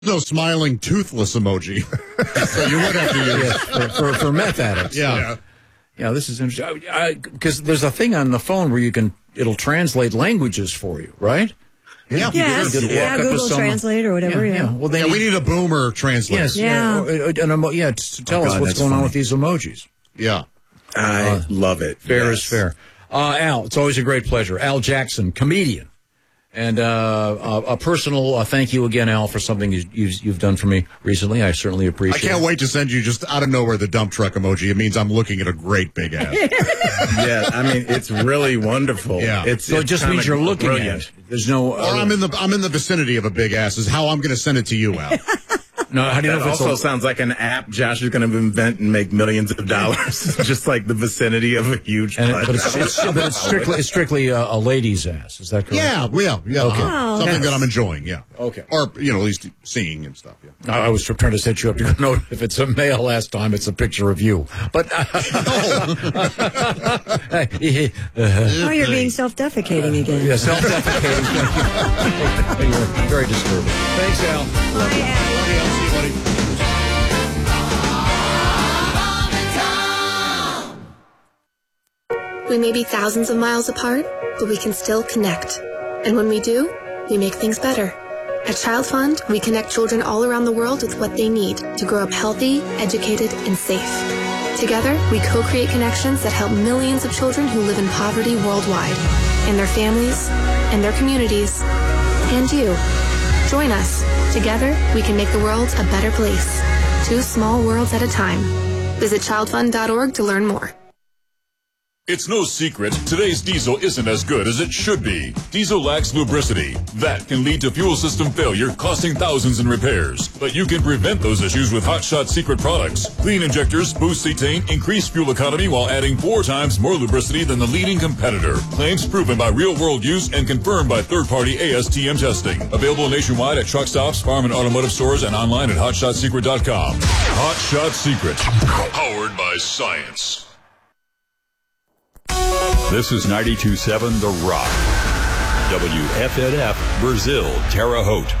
No smiling, toothless emoji. So you would have to use for meth addicts. Yeah. Yeah, this is interesting. Because there's a thing on the phone where it'll translate languages for you, right? Yeah. Yes. Yeah, Google Translate or whatever. Yeah. Well, we need a boomer translator. Yes. Yeah. To tell us what's going on with these emojis. Yeah. I love it. Fair is fair. Al, it's always a great pleasure. Al Jackson, comedian. And a personal thank you again, Al, for something you've done for me recently. I certainly appreciate it. I can't wait to send you just out of nowhere the dump truck emoji. It means I'm looking at a great big ass. Yeah, I mean, it's really wonderful. Yeah. It just means you're looking at it. There's no... Or I'm in the vicinity of a big ass is how I'm going to send it to you, Al. No, how do you know That if it's also sounds like an app Josh is going to invent and make millions of dollars. Just like the vicinity of a huge butt. But it's strictly a lady's ass. Is that correct? Yeah. Okay. Something that I'm enjoying, yeah. Okay. Or, at least seeing and stuff, yeah. I was trying to set you up to go, no, if it's a male last time, it's a picture of you. But... You're being self-defecating again. Yeah, self-defecating. You're very disturbing. Thanks, Al. Bye, Al. Love you, Al. See you, buddy. We may be thousands of miles apart, but we can still connect. And when we do, we make things better. At Child Fund, we connect children all around the world with what they need to grow up healthy, educated, and safe. Together, we co-create connections that help millions of children who live in poverty worldwide, and their families, and their communities, and you. Join us. Together, we can make the world a better place. 2 small worlds at a time. Visit childfund.org to learn more. It's no secret, today's diesel isn't as good as it should be. Diesel lacks lubricity. That can lead to fuel system failure, costing thousands in repairs. But you can prevent those issues with Hot Shot Secret products. Clean injectors, boost cetane, increase fuel economy while adding 4 times more lubricity than the leading competitor. Claims proven by real-world use and confirmed by third-party ASTM testing. Available nationwide at truck stops, farm and automotive stores, and online at HotShotSecret.com. Hot Shot Secret. Powered by science. This is 92.7 The Rock. WFNF, Brazil, Terre Haute.